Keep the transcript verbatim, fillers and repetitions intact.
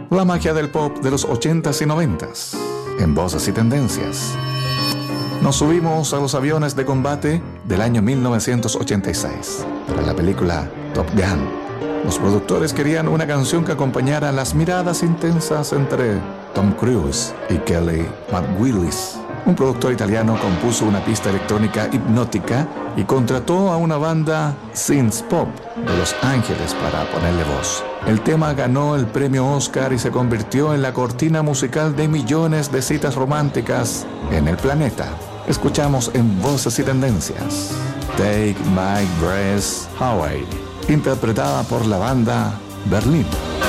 La magia del pop de los ochentas y noventas, en Voces y Tendencias. Nos subimos a los aviones de combate del año mil novecientos ochenta y seis para la película Top Gun. Los productores querían una canción que acompañara las miradas intensas entre Tom Cruise y Kelly McGillis. Un productor italiano compuso una pista electrónica hipnótica y contrató a una banda synth pop de Los Ángeles para ponerle voz. El tema ganó el premio Oscar y se convirtió en la cortina musical de millones de citas románticas en el planeta. Escuchamos en Voces y Tendencias Take My Breath Away, interpretada por la banda Berlín.